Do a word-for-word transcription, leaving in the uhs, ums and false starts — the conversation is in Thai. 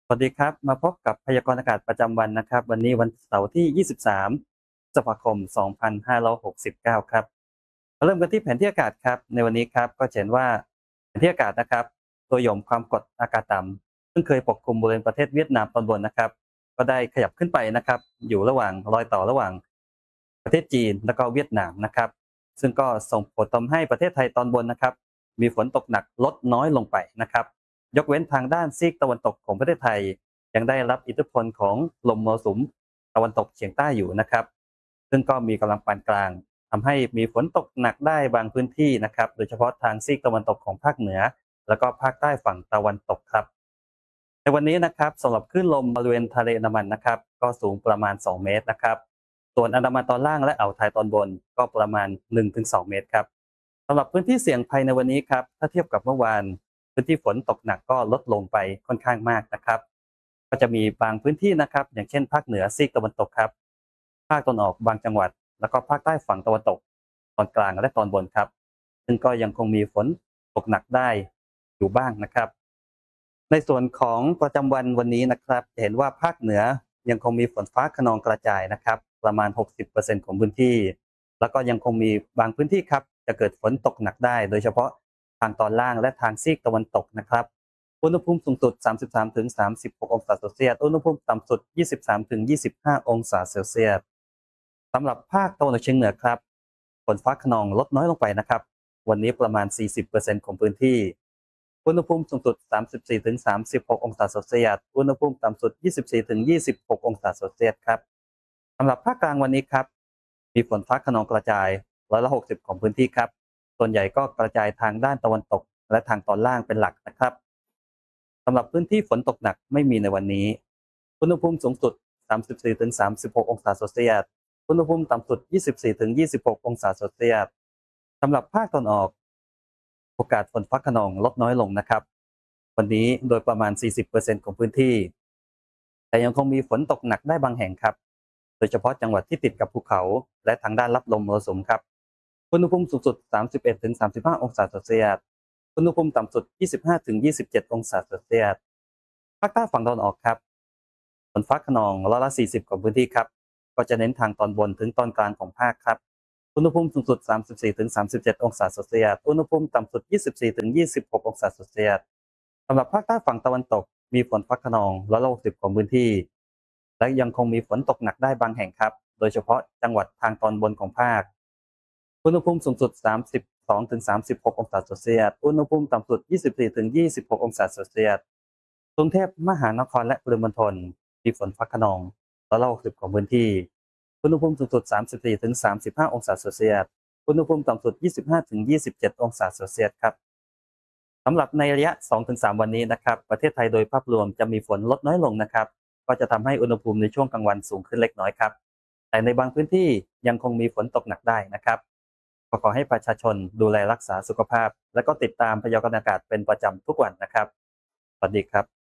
สวัสดีครับมาพบกับพยากรณ์อากาศประจำวันนะครับวันนี้วันเสาร์ที่ ยี่สิบสามพฤษภาคม สองพันห้าร้อยหกสิบเก้า ครับมาเริ่มกันที่แผนที่อากาศครับในวันนี้ครับก็จะเห็นว่าแผนที่อากาศนะครับตัวหย่อมความกดอากาศต่ำซึ่งเคยปกคลุมบริเวณประเทศเวียดนามตอนบนนะครับก็ได้ขยับขึ้นไปนะครับอยู่ระหว่างรอยต่อระหว่างประเทศจีนและก็เวียดนามนะครับซึ่งก็ส่งผลทำให้ประเทศไทยตอนบนนะครับมีฝนตกหนักลดน้อยลงไปนะครับ ยกเว้นทางด้านซีกตะวันตกของประเทศไทยยังได้รับอิทธิพลของลมมรสุมตะวันตกเฉียงใต้อยู่นะครับซึ่งก็มีกำลังปานกลางทำให้มีฝนตกหนักได้บางพื้นที่นะครับโดยเฉพาะทางซีกตะวันตกของภาคเหนือแล้วก็ภาคใต้ฝั่งตะวันตกครับในวันนี้นะครับสำหรับคลื่นลมบริเวณทะเลอันดามันนะครับก็สูงประมาณสองเมตรนะครับส่วนอันดามันตอนล่างและอ่าวไทยตอนบนก็ประมาณหนึ่งถึงสองเมตรครับสำหรับพื้นที่เสี่ยงภัยในวันนี้ครับถ้าเทียบกับเมื่อวาน พื้นที่ฝนตกหนักก็ลดลงไปค่อนข้างมากนะครับก็จะมีบางพื้นที่นะครับอย่างเช่นภาคเหนือซีกตะวันตกครับภาคตะวันออกบางจังหวัดแล้วก็ภาคใต้ฝั่งตะวันตกตอนกลางและตอนบนครับซึ่งก็ยังคงมีฝนตกหนักได้อยู่บ้างนะครับในส่วนของประจำวันวันนี้นะครับจะเห็นว่าภาคเหนือยังคงมีฝนฟ้าคะนองกระจายนะครับประมาณหกสิบเปอร์เซ็นต์ของพื้นที่แล้วก็ยังคงมีบางพื้นที่ครับจะเกิดฝนตกหนักได้โดยเฉพาะ ทางตอนล่างและทางซีกตะวันตกนะครับอุณหภูมิสูงสุด สามสิบสามถึงสามสิบหก องศาเซลเซียสอุณหภูมิต่ำสุด ยี่สิบสามถึงยี่สิบห้า องศาเซลเซียสสำหรับภาคตะวันออกเฉียงเหนือครับฝนฟ้าคะนองลดน้อยลงไปนะครับวันนี้ประมาณ สี่สิบเปอร์เซ็นต์ ของพื้นที่อุณหภูมิสูงสุด สามสิบสี่ถึงสามสิบหก องศาเซลเซียสอุณหภูมิต่ำสุด ยี่สิบสี่ถึงยี่สิบหก องศาเซลเซียสครับสำหรับภาคกลางวันนี้ครับมีฝนฟ้าคะนองกระจายร้อยละหกสิบของพื้นที่ครับ ส่วนใหญ่ก็กระจายทางด้านตะวันตกและทางตอนล่างเป็นหลักนะครับสำหรับพื้นที่ฝนตกหนักไม่มีในวันนี้อุณหภูมิสูงสุด สามสิบสี่ถึงสามสิบหก องศาเซลเซียสอุณหภูมิต่ำสุด ยี่สิบสี่ถึงยี่สิบหก องศาเซลเซียสสำหรับภาคตะวันออกโอกาสฝนฟ้าคะนองลดน้อยลงนะครับวันนี้โดยประมาณ สี่สิบเปอร์เซ็นต์ ของพื้นที่แต่ยังคงมีฝนตกหนักได้บางแห่งครับโดยเฉพาะจังหวัดที่ติดกับภูเขาและทางด้านรับลมมรสุมครับ อุณหภูมิสูงสุด สามสิบเอ็ดถึงสามสิบห้า องศาเซลเซียสอุณหภูมิต่ำสุด ยี่สิบห้าถึงยี่สิบเจ็ด องศาเซลเซียสภาคใต้ฝั่งตะวันออกครับฝนฟ้าคะนองร้อยละสี่สิบของพื้นที่ครับก็จะเน้นทางตอนบนถึงตอนกลางของภาคครับอุณหภูมิสูงสุด สามสิบสี่ถึงสามสิบเจ็ด องศาเซลเซียสอุณหภูมิต่ำสุด ยี่สิบสี่ถึงยี่สิบหก องศาเซลเซียสสำหรับภาคใต้ฝั่งตะวันตกมีฝนฟ้าคะนองร้อยละหกสิบของพื้นที่และยังคงมีฝนตกหนักได้บางแห่งครับโดยเฉพาะจังหวัดทางตอนบนของภาค อุณหภูมิสูงสุด สามสิบสองถึงสามสิบหก องศาเซลเซียสอุณหภูมิต่ำสุด ยี่สิบสี่ถึงยี่สิบหก องศาเซลเซียสกรุงเทพมหานครและปริมณฑลมีฝนฟ้าคะนองร้อยละหกสิบของพื้นที่อุณหภูมิสูงสุด สามสิบสี่ถึงสามสิบห้า องศาเซลเซียสอุณหภูมิต่ำสุด ยี่สิบห้าถึงยี่สิบเจ็ด องศาเซลเซียสครับสำหรับในระยะ สองถึงสาม วันนี้นะครับประเทศไทยโดยภาพรวมจะมีฝนลดน้อยลงนะครับก็จะทำให้อุณหภูมิในช่วงกลางวันสูงขึ้นเล็กน้อยครับแต่ในบางพื้นที่ยังคงมีฝนตกหนักได้นะครับ ก็ขอให้ประชาชนดูแลรักษาสุขภาพและก็ติดตามพยากรณ์อากาศเป็นประจำทุกวันนะครับสวัสดีครับ